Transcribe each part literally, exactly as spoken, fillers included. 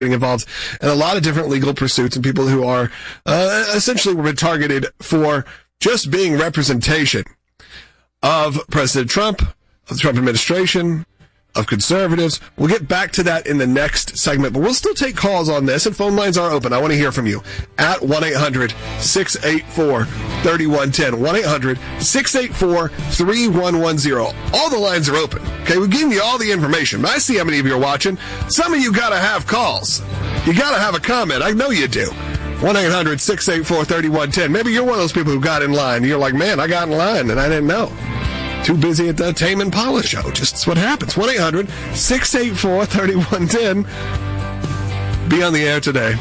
involved in a lot of different legal pursuits and people who are uh, essentially were targeted for just being representation of President Trump, of the Trump administration, of conservatives. We'll get back to that in the next segment, but we'll still take calls on this, and phone lines are open. I want to hear from you at one eight hundred six eight four three one one zero. one eight hundred six eight four three one one zero. All the lines are open. Okay, we're giving you all the information, but I see how many of you are watching. Some of you got to have calls. You got to have a comment. I know you do. one eight hundred six eight four three one one zero. Maybe you're one of those people who got in line. You're like, man, I got in line and I didn't know. Too busy at the Tame Impala show. Just that's what happens. one eight hundred six eight four three one one zero. Be on the air today.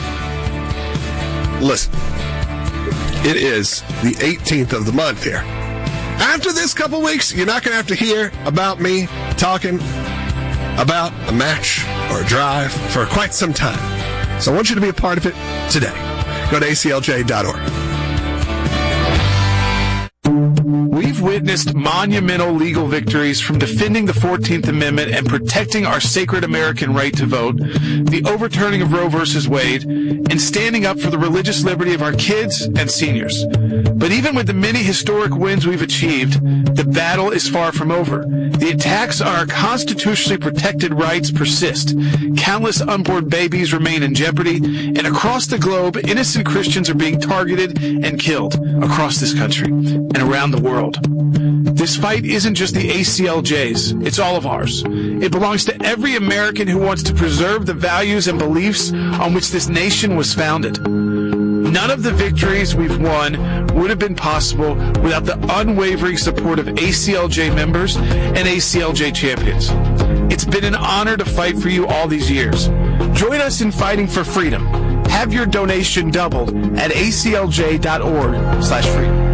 Listen, it is the eighteenth of the month here. After this couple weeks, you're not going to have to hear about me talking about a match or a drive for quite some time. So I want you to be a part of it today. Go to A C L J dot org. We've witnessed monumental legal victories from defending the fourteenth Amendment and protecting our sacred American right to vote, the overturning of Roe versus Wade, and standing up for the religious liberty of our kids and seniors. But even with the many historic wins we've achieved, the battle is far from over. The attacks on our constitutionally protected rights persist. Countless unborn babies remain in jeopardy, and across the globe, innocent Christians are being targeted and killed across this country and around the world. This fight isn't just the A C L J's, it's all of ours. It belongs to every American who wants to preserve the values and beliefs on which this nation was founded. None of the victories we've won would have been possible without the unwavering support of A C L J members and A C L J champions. It's been an honor to fight for you all these years. Join us in fighting for freedom. Have your donation doubled at A C L J dot org slash freedom.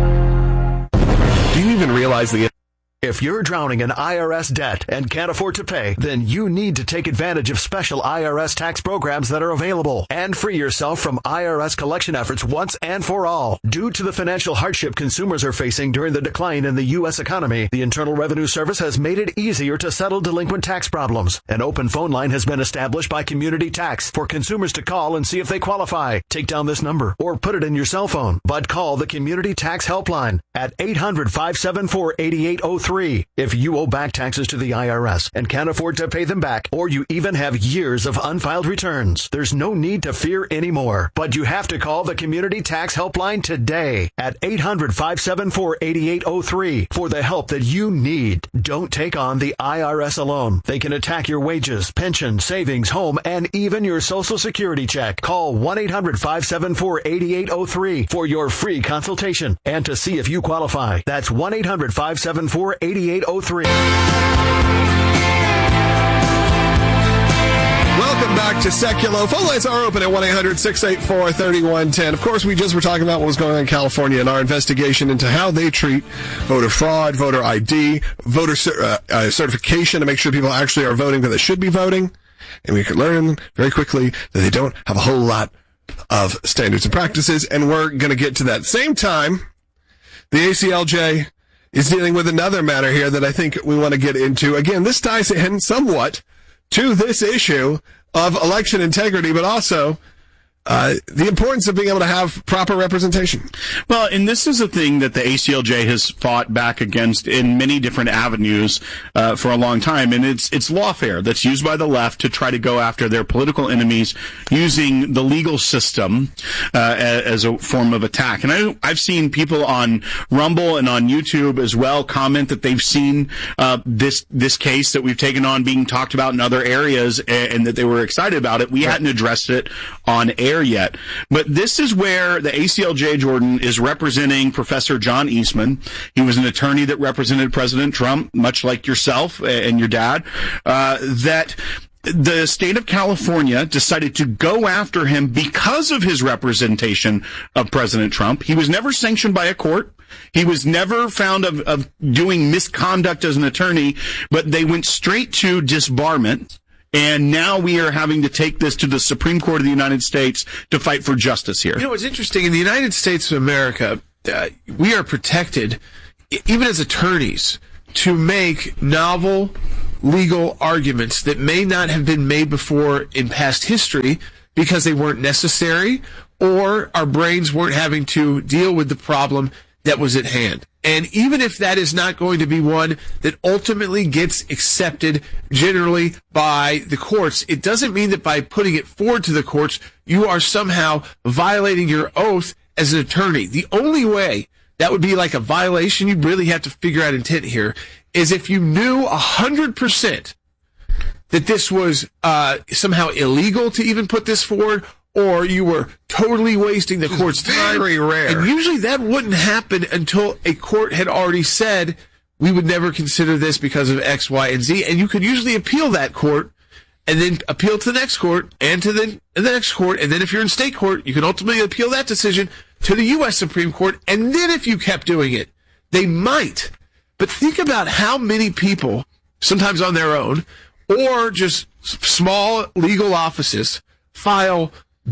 Do you even realize the... If you're drowning in I R S debt and can't afford to pay, then you need to take advantage of special I R S tax programs that are available and free yourself from I R S collection efforts once and for all. Due to the financial hardship consumers are facing during the decline in the U S economy, the Internal Revenue Service has made it easier to settle delinquent tax problems. An open phone line has been established by Community Tax for consumers to call and see if they qualify. Take down this number or put it in your cell phone, but call the Community Tax Helpline at eight hundred five seven four eight eight zero three. If you owe back taxes to the I R S and can't afford to pay them back, or you even have years of unfiled returns, there's no need to fear anymore. But you have to call the Community Tax Helpline today at eight hundred five seven four eight eight zero three for the help that you need. Don't take on the I R S alone. They can attack your wages, pension, savings, home, and even your Social Security check. Call one eight hundred five seven four eight eight zero three for your free consultation and to see if you qualify. That's one eight hundred five seven four eight eight zero three. Welcome back to Seculo. Phone lines are open at one eight hundred six eight four three one one zero. Of course, we just were talking about what was going on in California and our investigation into how they treat voter fraud, voter I D, voter uh, uh, certification to make sure people actually are voting that they should be voting. And we could learn very quickly that they don't have a whole lot of standards and practices, and we're going to get to that. Same time, the A C L J is dealing with another matter here that I think we want to get into. Again, this ties in somewhat to this issue of election integrity, but also uh, the importance of being able to have proper representation. Well, and this is a thing that the A C L J has fought back against in many different avenues uh, for a long time, and it's it's lawfare that's used by the left to try to go after their political enemies using the legal system uh, as a form of attack. And I, I've seen people on Rumble and on YouTube as well comment that they've seen uh, this this case that we've taken on being talked about in other areas, and, and that they were excited about it. We right. hadn't addressed it on air yet. But this is where the A C L J, Jordan, is representing Professor John Eastman. He was an attorney that represented President Trump, much like yourself and your dad, uh, that the state of California decided to go after him because of his representation of President Trump. He was never sanctioned by a court. He was never found of, of doing misconduct as an attorney, but they went straight to disbarment. And now we are having to take this to the Supreme Court of the United States to fight for justice here. You know, what's interesting, in the United States of America, uh, we are protected, even as attorneys, to make novel, legal arguments that may not have been made before in past history because they weren't necessary, or our brains weren't having to deal with the problem that was at hand. And even if that is not going to be one that ultimately gets accepted generally by the courts, it doesn't mean that by putting it forward to the courts, you are somehow violating your oath as an attorney. The only way that would be like a violation, you really have to figure out intent here, is if you knew one hundred percent that this was uh, somehow illegal to even put this forward, or you were totally wasting the court's time. Very rare. And usually that wouldn't happen until a court had already said, we would never consider this because of X, Y, and Z. And you could usually appeal that court and then appeal to the next court and to the, the next court. And then if you're in state court, you can ultimately appeal that decision to the U S Supreme Court. And then if you kept doing it, they might. But think about how many people, sometimes on their own, or just small legal offices, file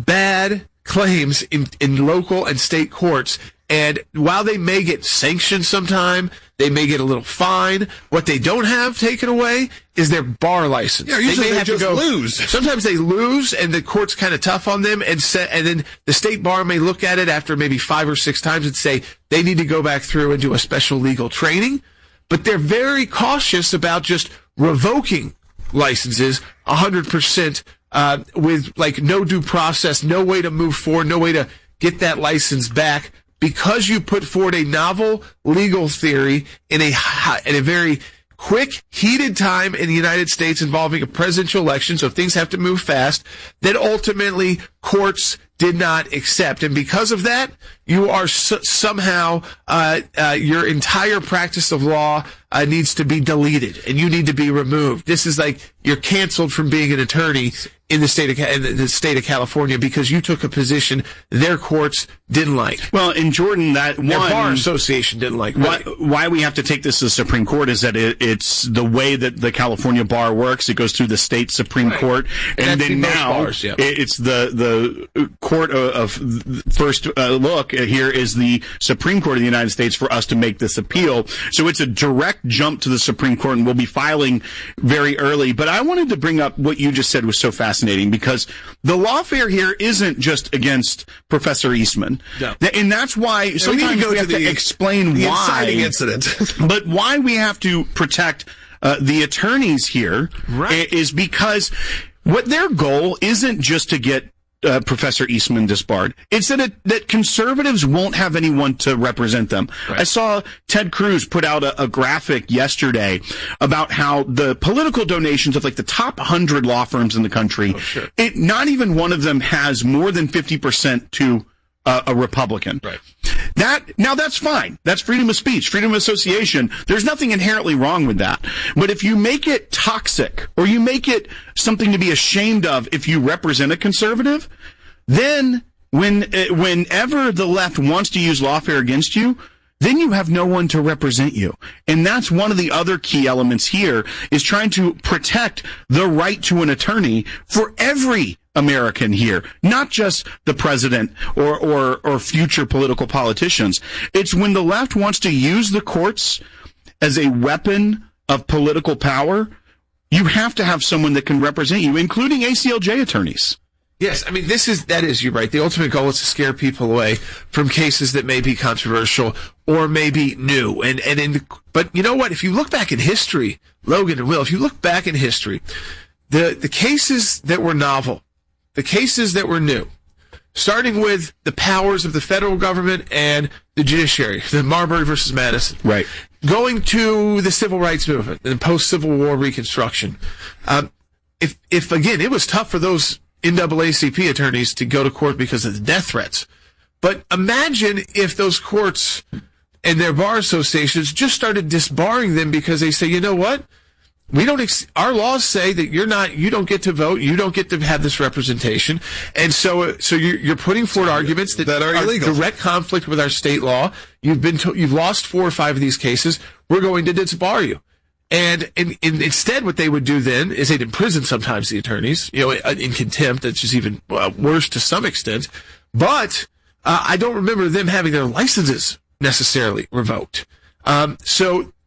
bad claims in, in local and state courts. And while they may get sanctioned sometime, they may get a little fine, what they don't have taken away is their bar license. Yeah, usually they, they have just to go, lose. Sometimes they lose, and the court's kind of tough on them, and set, and then the state bar may look at it after maybe five or six times and say they need to go back through and do a special legal training. But they're very cautious about just revoking licenses one hundred percent uh, with like no due process, no way to move forward, no way to get that license back, because you put forward a novel legal theory in a in a very quick, heated time in the United States involving a presidential election, so things have to move fast, that ultimately courts did not accept. And because of that, you are so, somehow, uh, uh, your entire practice of law uh, needs to be deleted, and you need to be removed. This is like you're canceled from being an attorney in the state of in the state of California because you took a position their courts didn't like. Well, in Jordan, that their one bar association didn't like. Why, why we have to take this to the Supreme Court is that it, it's the way that the California bar works. It goes through the state Supreme Right. Court, and, And then that's now bars, yeah. it, it's the the court of, of first uh, look here is the Supreme Court of the United States for us to make this appeal. So it's a direct jump to the Supreme Court, and we'll be filing very early. But I wanted to bring up what you just said was so fascinating, because the lawfare here isn't just against Professor Eastman, No. Th- and that's why we need sometimes to go we to have to the- explain The why. inciting incident. But why we have to protect uh, the attorneys here Right. i- is because what their goal isn't just to get uh, Professor Eastman disbarred. It's that it, that conservatives won't have anyone to represent them. Right. I saw Ted Cruz put out a, a graphic yesterday about how the political donations of like the top one hundred law firms in the country, Oh, sure. it not even one of them has more than fifty percent to uh, a Republican. Right. That now that's fine. That's freedom of speech, freedom of association. There's nothing inherently wrong with that. But if you make it toxic or you make it something to be ashamed of if you represent a conservative, then when uh, whenever the left wants to use lawfare against you, then you have no one to represent you. And that's one of the other key elements here, is trying to protect the right to an attorney for every American here, not just the president or, or, or future political politicians. It's when the left wants to use the courts as a weapon of political power, you have to have someone that can represent you, including A C L J attorneys. Yes, I mean, this is, that is, you're right. The ultimate goal is to scare people away from cases that may be controversial or maybe new. And, and in, but you know what? If you look back in history, Logan and Will, if you look back in history, the, the cases that were novel, the cases that were new, starting with the powers of the federal government and the judiciary, the Marbury versus Madison. Right. Going to the civil rights movement and post-Civil War Reconstruction. Um, if, if again, it was tough for those N double A C P attorneys to go to court because of the death threats. But imagine if those courts and their bar associations just started disbarring them because they say, you know what? We don't, ex- our laws say that you're not, you don't get to vote, you don't get to have this representation. And so, so you're, you're putting forward arguments that, That are illegal. direct conflict with our state law. You've been, to, you've lost four or five of these cases. We're going to disbar you. And, and, and instead what they would do then is they'd imprison sometimes the attorneys, you know, in contempt. That's just even uh, worse to some extent. But, uh, I don't remember them having their licenses necessarily revoked. Um, so,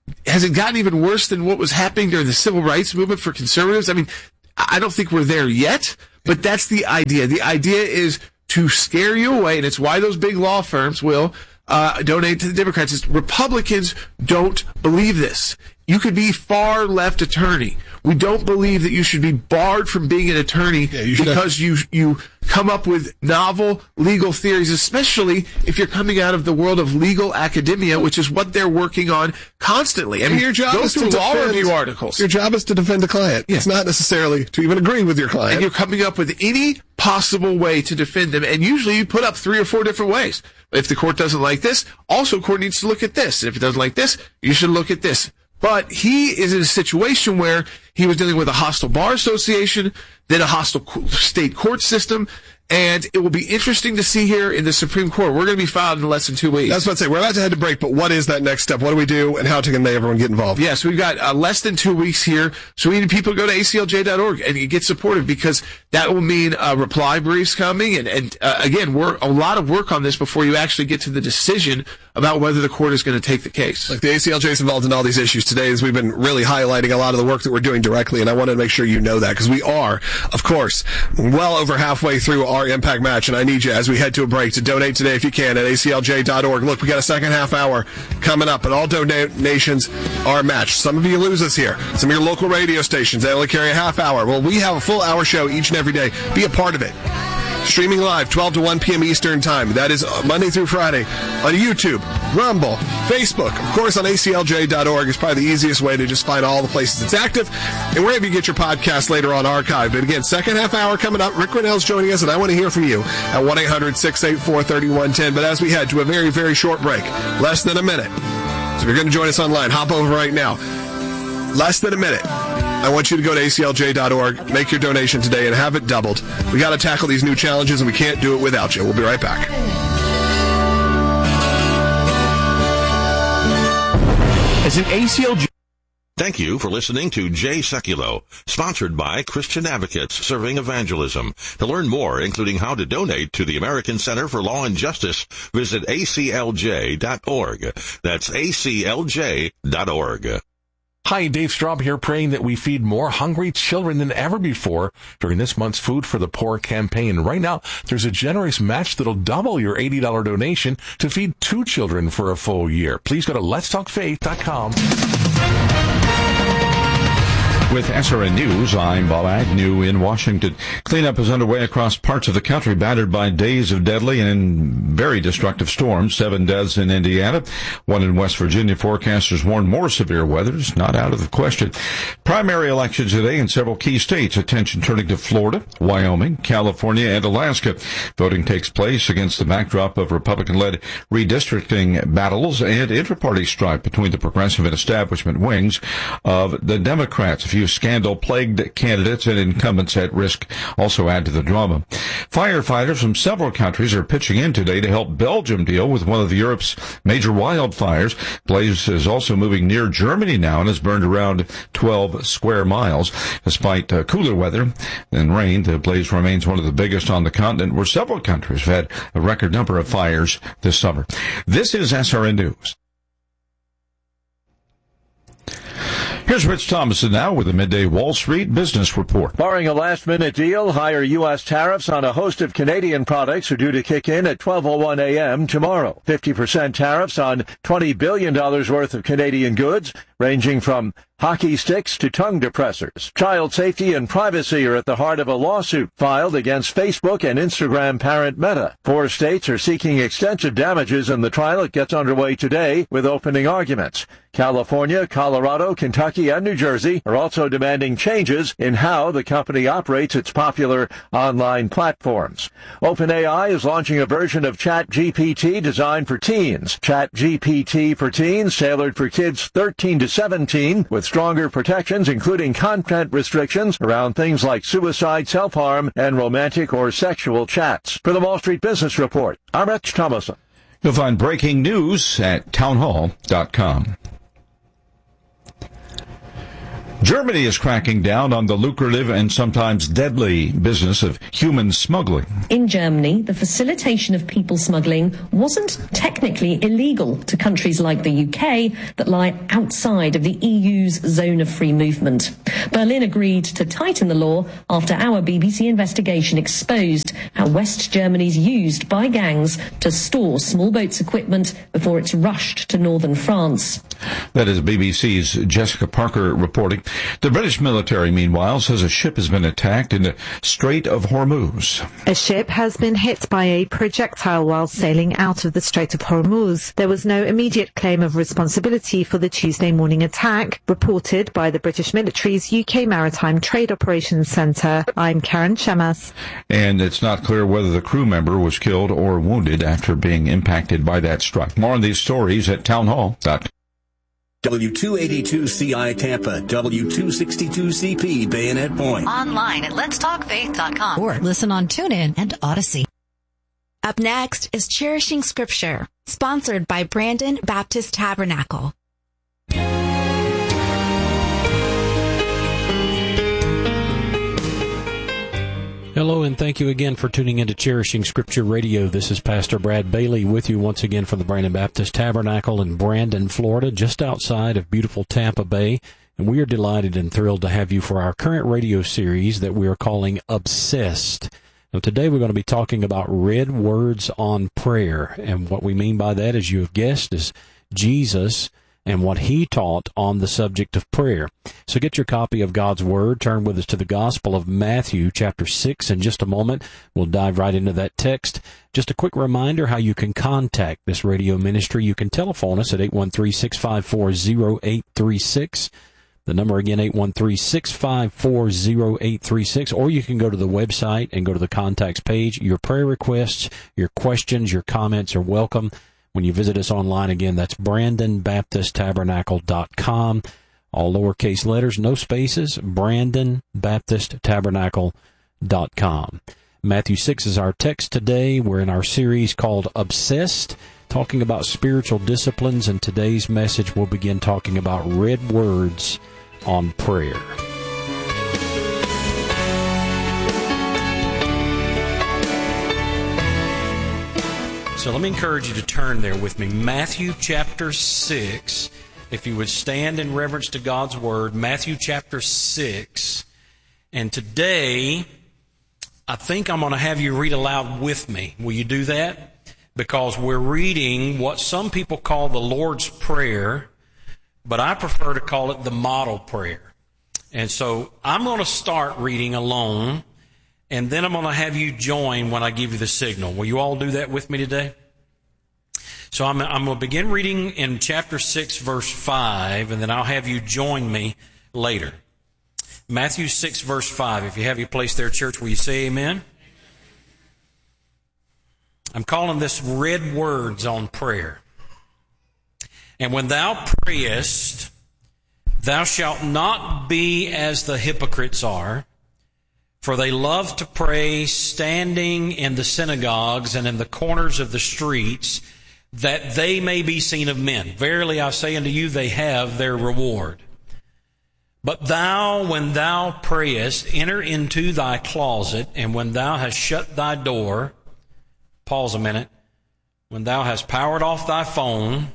has it gotten even worse than what was happening during the civil rights movement for conservatives? I mean, I don't think we're there yet, but that's the idea. The idea is to scare you away, and it's why those big law firms will uh, donate to the Democrats. Is Republicans don't believe this. You could be far left attorney. We don't believe that you should be barred from being an attorney yeah, you because you you come up with novel legal theories, especially if you're coming out of the world of legal academia, which is what they're working on constantly. I mean, your job go is through to law defend, review articles. Your job is to defend the client. Yeah. It's not necessarily to even agree with your client. And you're coming up with any possible way to defend them, and usually you put up three or four different ways. If the court doesn't like this, also court needs to look at this. If it doesn't like this, you should look at this. But he is in a situation where he was dealing with a hostile bar association, then a hostile state court system, and it will be interesting to see here in the Supreme Court. We're going to be filed in less than two weeks. That's what I say. We're about to head to break, but what is that next step? What do we do, and how can everyone get involved? Yes, yeah, so we've got uh, less than two weeks here, so we need people to go to A C L J dot org and get supported, because that will mean uh, reply briefs coming, and, and uh, again, we're a lot of work on this before you actually get to the decision about whether the court is going to take the case. Like the A C L J is involved in all these issues today, as we've been really highlighting a lot of the work that we're doing directly, and I wanted to make sure you know that, because we are, of course, well over halfway through our Impact Match, and I need you, as we head to a break, to donate today if you can at A C L J dot org. Look, we got a second half hour coming up, and all donations are matched. Some of you lose us here. Some of your local radio stations, they only carry a half hour. Well, we have a full hour show each and every day. Be a part of it. Streaming live, twelve to one p.m. Eastern Time. That is Monday through Friday on YouTube, Rumble, Facebook. Of course, on A C L J dot org is probably the easiest way to just find all the places it's active, and wherever you get your podcast later on archived. But again, second half hour coming up. Rick Grinnell's joining us, and I want to hear from you at one eight hundred six eight four three one one zero. But as we head to a very, very short break, less than a minute. So if you're going to join us online, hop over right now. Less than a minute. I want you to go to A C L J dot org, make your donation today, and have it doubled. We got to tackle these new challenges, and we can't do it without you. We'll be right back. As an A C L J... Thank you for listening to Jay Sekulow, sponsored by Christian Advocates Serving Evangelism. To learn more, including how to donate to the American Center for Law and Justice, visit A C L J dot org. That's A C L J dot org. Hi, Dave Straub here, praying that we feed more hungry children than ever before during this month's Food for the Poor campaign. Right now, there's a generous match that'll double your eighty dollars donation to feed two children for a full year. Please go to lets talk faith dot com. With S R N News, I'm Bob Agnew in Washington. Cleanup is underway across parts of the country battered by days of deadly and very destructive storms. Seven deaths in Indiana, one in West Virginia. Forecasters warn more severe weather is not out of the question. Primary elections today in several key states. Attention turning to Florida, Wyoming, California, and Alaska. Voting takes place against the backdrop of Republican-led redistricting battles and inter-party strife between the progressive and establishment wings of the Democrats. A few scandal-plagued candidates and incumbents at risk also add to the drama. Firefighters from several countries are pitching in today to help Belgium deal with one of Europe's major wildfires. Blaze is also moving near Germany now and has burned around twelve square miles. Despite uh, cooler weather and rain, the blaze remains one of the biggest on the continent, where several countries have had a record number of fires this summer. This is S R N News. Here's Rich Thomason now with the Midday Wall Street Business Report. Barring a last-minute deal, higher U S tariffs on a host of Canadian products are due to kick in at twelve oh one a.m. tomorrow. fifty percent tariffs on twenty billion dollars worth of Canadian goods, ranging from hockey sticks to tongue depressors. Child safety and privacy are at the heart of a lawsuit filed against Facebook and Instagram parent Meta. Four states are seeking extensive damages in the trial. It gets underway today with opening arguments. California, Colorado, Kentucky, and New Jersey are also demanding changes in how the company operates its popular online platforms. OpenAI is launching a version of ChatGPT designed for teens. ChatGPT for teens, tailored for kids thirteen to seventeen, with stronger protections, including content restrictions around things like suicide, self-harm, and romantic or sexual chats. For the Wall Street Business Report, I'm Rich Thomason. You'll find breaking news at townhall dot com. Germany is cracking down on the lucrative and sometimes deadly business of human smuggling. In Germany, the facilitation of people smuggling wasn't technically illegal to countries like the U K that lie outside of the E U's zone of free movement. Berlin agreed to tighten the law after our B B C investigation exposed how West Germany's used by gangs to store small boats' equipment before it's rushed to northern France. That is B B C's Jessica Parker reporting. The British military, meanwhile, says a ship has been attacked in the Strait of Hormuz. A ship has been hit by a projectile while sailing out of the Strait of Hormuz. There was no immediate claim of responsibility for the Tuesday morning attack, reported by the British military's U K Maritime Trade Operations Centre. I'm Karen Shemas. And it's not clear whether the crew member was killed or wounded after being impacted by that strike. More on these stories at townhall dot com. W two eighty-two C I Tampa, W two sixty-two C P Bayonet Point. Online at lets talk faith dot com or listen on TuneIn and Odyssey. Up next is Cherishing Scripture, sponsored by Brandon Baptist Tabernacle. Hello, and thank you again for tuning in to Cherishing Scripture Radio. This is Pastor Brad Bailey with you once again from the Brandon Baptist Tabernacle in Brandon, Florida, just outside of beautiful Tampa Bay. And we are delighted and thrilled to have you for our current radio series that we are calling Obsessed. Now, today we're going to be talking about red words on prayer. And what we mean by that, as you have guessed, is Jesus and what he taught on the subject of prayer. So get your copy of God's Word. Turn with us to the Gospel of Matthew, chapter six. In just a moment, we'll dive right into that text. Just a quick reminder how you can contact this radio ministry. You can telephone us at eight one three, six five four, zero eight three six. The number again, eight one three, six five four, zero eight three six. Or you can go to the website and go to the contacts page. Your prayer requests, your questions, your comments are welcome. When you visit us online, again, that's Brandon Baptist Tabernacle dot com. All lowercase letters, no spaces, Brandon Baptist Tabernacle dot com. Matthew six is our text today. We're in our series called Obsessed, talking about spiritual disciplines, and today's message will begin talking about red words on prayer. So let me encourage you to turn there with me. Matthew chapter six. If you would stand in reverence to God's Word. Matthew chapter six. And today, I think I'm going to have you read aloud with me. Will you do that? Because we're reading what some people call the Lord's Prayer, but I prefer to call it the model prayer. And so I'm going to start reading alone, and then I'm going to have you join when I give you the signal. Will you all do that with me today? So I'm, I'm going to begin reading in chapter six, verse five, and then I'll have you join me later. Matthew six, verse five. If you have your place there, church, will you say amen? I'm calling this red words on prayer. And when thou prayest, thou shalt not be as the hypocrites are, for they love to pray standing in the synagogues and in the corners of the streets, that they may be seen of men. Verily I say unto you, they have their reward. But thou, when thou prayest, enter into thy closet, and when thou hast shut thy door, pause a minute, when thou hast powered off thy phone,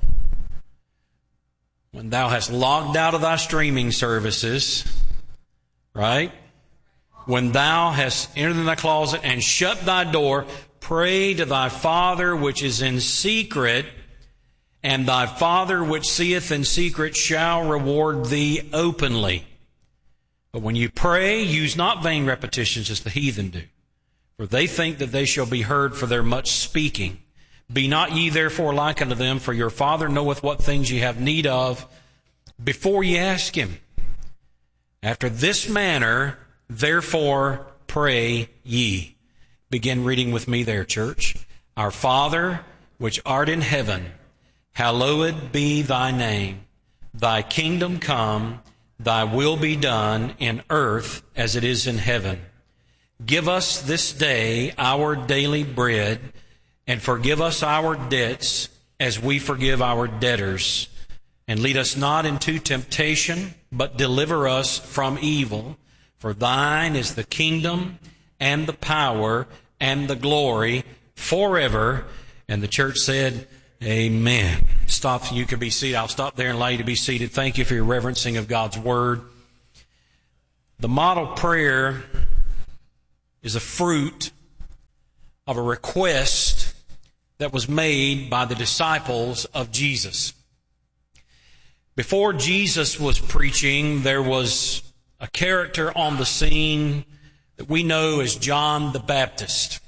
when thou hast logged out of thy streaming services, right? When thou hast entered in thy closet and shut thy door, pray to thy Father which is in secret, and thy Father which seeth in secret shall reward thee openly. But when you pray, use not vain repetitions as the heathen do, for they think that they shall be heard for their much speaking. Be not ye therefore like unto them, for your Father knoweth what things ye have need of before ye ask him. After this manner, therefore, pray ye. Begin reading with me there, church. Our Father, which art in heaven, hallowed be thy name. Thy kingdom come, thy will be done in earth as it is in heaven. Give us this day our daily bread, and forgive us our debts as we forgive our debtors. And lead us not into temptation, but deliver us from evil. For thine is the kingdom and the power and the glory forever. And the church said, amen. Stop. You can be seated. I'll stop there and allow you to be seated. Thank you for your reverencing of God's Word. The model prayer is a fruit of a request that was made by the disciples of Jesus. Before Jesus was preaching, there was a character on the scene that we know as John the Baptist.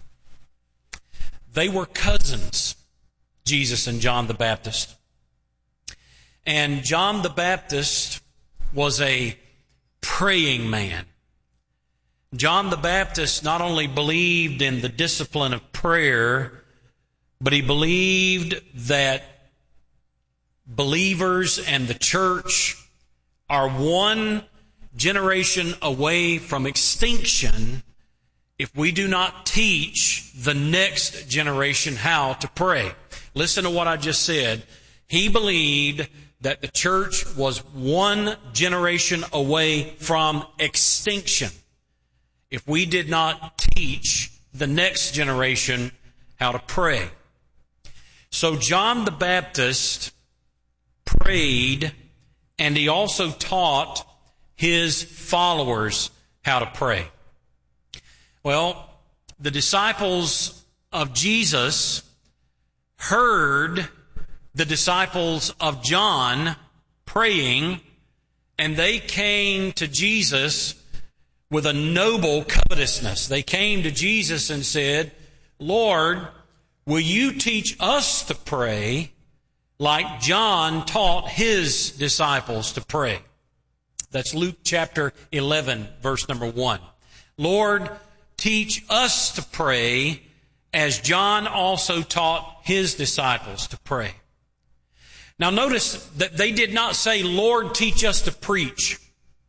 They were cousins, Jesus and John the Baptist. And John the Baptist was a praying man. John the Baptist not only believed in the discipline of prayer, but he believed that believers and the church are one generation away from extinction if we do not teach the next generation how to pray. Listen to what I just said. He believed that the church was one generation away from extinction if we did not teach the next generation how to pray. So John the Baptist prayed, and he also taught his followers how to pray. Well, the disciples of Jesus heard the disciples of John praying, and they came to Jesus with a noble covetousness. They came to Jesus and said, Lord, will you teach us to pray like John taught his disciples to pray? That's Luke chapter eleven, verse number one. Lord, teach us to pray as John also taught his disciples to pray. Now notice that they did not say, Lord, teach us to preach.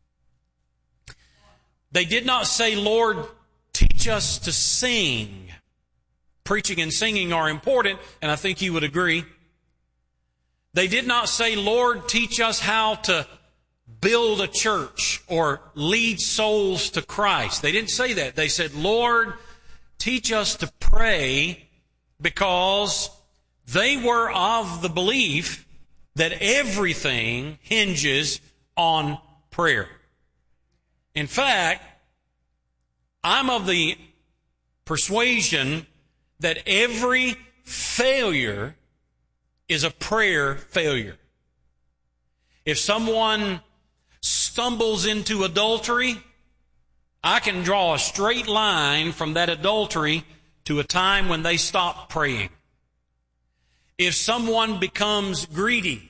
They did not say, Lord, teach us to sing. Preaching and singing are important, and I think you would agree. They did not say, Lord, teach us how to build a church or lead souls to Christ. They didn't say that. They said, Lord, teach us to pray, because they were of the belief that everything hinges on prayer. In fact, I'm of the persuasion that every failure is a prayer failure. If someone stumbles into adultery, I can draw a straight line from that adultery to a time when they stop praying. If someone becomes greedy,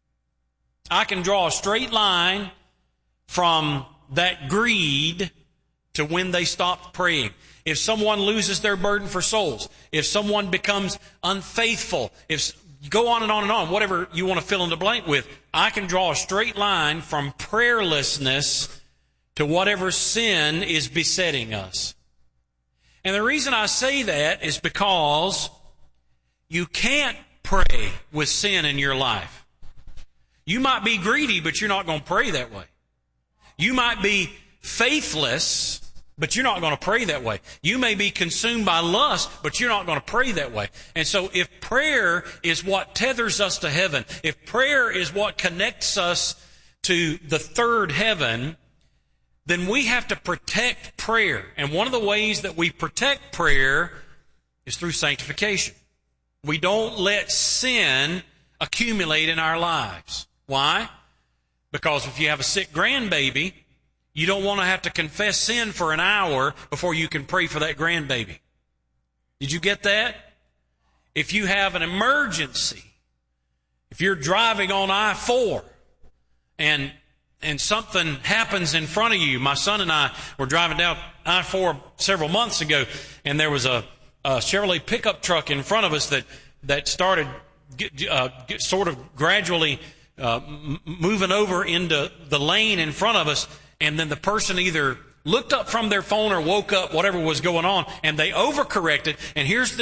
I can draw a straight line from that greed to when they stop praying. If someone loses their burden for souls, if someone becomes unfaithful, if go on and on and on, whatever you want to fill in the blank with, I can draw a straight line from prayerlessness to whatever sin is besetting us. And the reason I say that is because you can't pray with sin in your life. You might be greedy, but you're not going to pray that way. You might be faithless, but you're not going to pray that way. You may be consumed by lust, but you're not going to pray that way. And so if prayer is what tethers us to heaven, if prayer is what connects us to the third heaven, then we have to protect prayer. And one of the ways that we protect prayer is through sanctification. We don't let sin accumulate in our lives. Why? Because if you have a sick grandbaby, you don't want to have to confess sin for an hour before you can pray for that grandbaby. Did you get that? If you have an emergency, if you're driving on I four and and something happens in front of you. My son and I were driving down I four several months ago, and there was a, a Chevrolet pickup truck in front of us that, that started get, uh, get sort of gradually uh, m- moving over into the lane in front of us, and then the person either looked up from their phone or woke up, whatever was going on, and they overcorrected, and here's this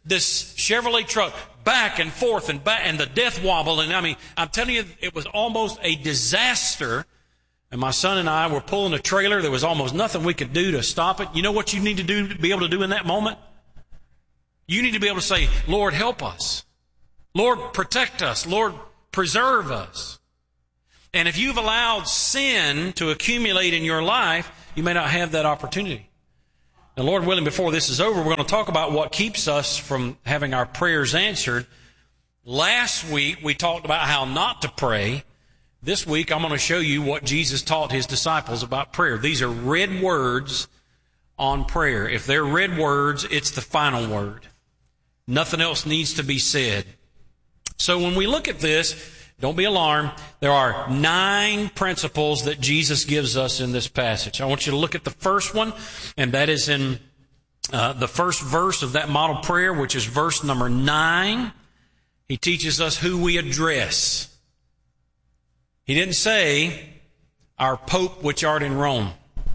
this Chevrolet truck back and forth and back, and the death wobble. And I mean, I'm telling you, it was almost a disaster. And my son and I were pulling a trailer. There was almost nothing we could do to stop it. You know what you need to do to be able to do in that moment? You need to be able to say, Lord, help us. Lord, protect us. Lord, preserve us. And if you've allowed sin to accumulate in your life, you may not have that opportunity. Now, Lord willing, before this is over, we're going to talk about what keeps us from having our prayers answered. Last week, we talked about how not to pray. This week, I'm going to show you what Jesus taught his disciples about prayer. These are red words on prayer. If they're red words, it's the final word. Nothing else needs to be said. So when we look at this, don't be alarmed. There are nine principles that Jesus gives us in this passage. I want you to look at the first one, and that is in uh, the first verse of that model prayer, which is verse number nine. He teaches us who we address. He didn't say, our Pope which art in Rome.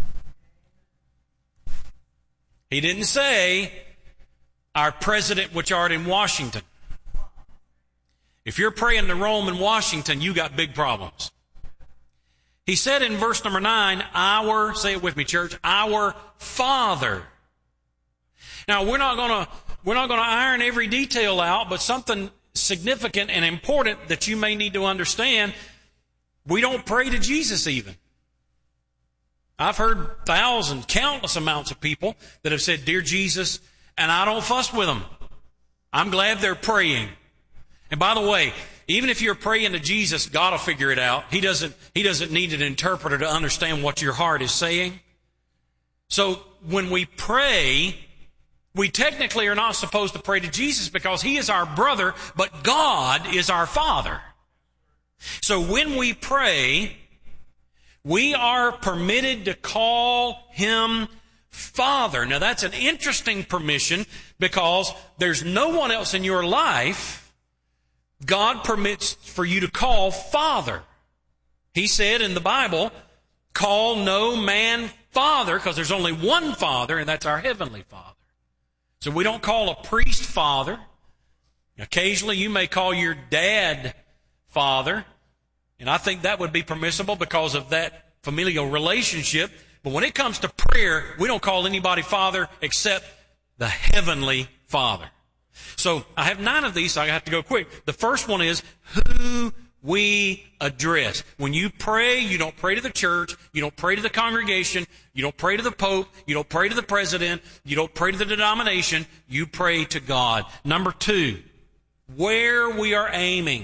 He didn't say, our President which art in Washington. If you're praying to Rome and Washington, you got big problems. He said in verse number nine, our, say it with me, church, our Father. Now, we're not going to, we're not going to iron every detail out, but something significant and important that you may need to understand, we don't pray to Jesus even. I've heard thousands, countless amounts of people that have said, Dear Jesus, and I don't fuss with them. I'm glad they're praying. And by the way, even if you're praying to Jesus, God will figure it out. He doesn't, he doesn't need an interpreter to understand what your heart is saying. So when we pray, we technically are not supposed to pray to Jesus because he is our brother, but God is our Father. So when we pray, we are permitted to call him Father. Now that's an interesting permission because there's no one else in your life God permits for you to call Father. He said in the Bible, call no man Father, because there's only one Father, and that's our Heavenly Father. So we don't call a priest Father. Occasionally you may call your dad Father, and I think that would be permissible because of that familial relationship. But when it comes to prayer, we don't call anybody Father except the Heavenly Father. So I have nine of these, so I have to go quick. The first one is who we address. When you pray, you don't pray to the church, you don't pray to the congregation, you don't pray to the Pope, you don't pray to the president, you don't pray to the denomination, you pray to God. Number two, where we are aiming.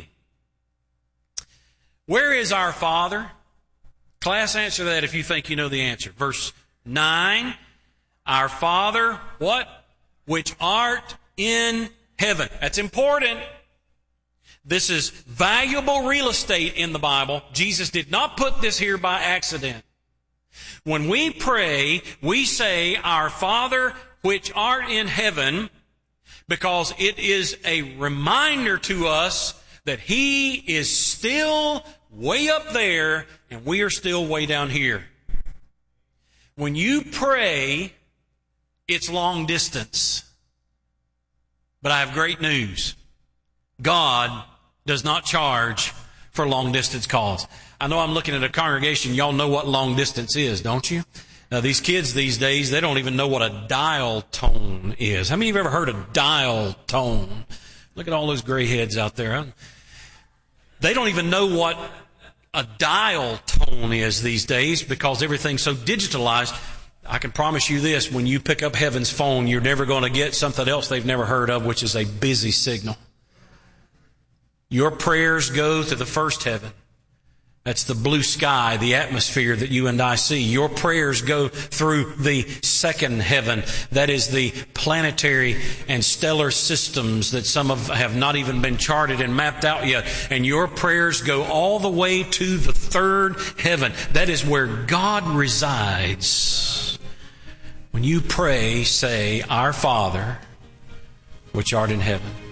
Where is our Father? Class, answer that if you think you know the answer. Verse nine, our Father, what? Which art in heaven. That's important. This is valuable real estate in the Bible. Jesus did not put this here by accident. When we pray, we say, our Father which art in heaven, because it is a reminder to us that he is still way up there and we are still way down here. When you pray, it's long distance. But I have great news. God does not charge for long distance calls. I know I'm looking at a congregation. Y'all know what long distance is, don't you? Now, these kids these days, they don't even know what a dial tone is. How many of you have ever heard of dial tone? Look at all those gray heads out there. They don't even know what a dial tone is these days because everything's so digitalized. I can promise you this, when you pick up heaven's phone, you're never going to get something else they've never heard of, which is a busy signal. Your prayers go to the first heaven. That's the blue sky, the atmosphere that you and I see. Your prayers go through the second heaven. That is the planetary and stellar systems that some of have not even been charted and mapped out yet. And your prayers go all the way to the third heaven. That is where God resides. When you pray, say, Our Father, which art in heaven.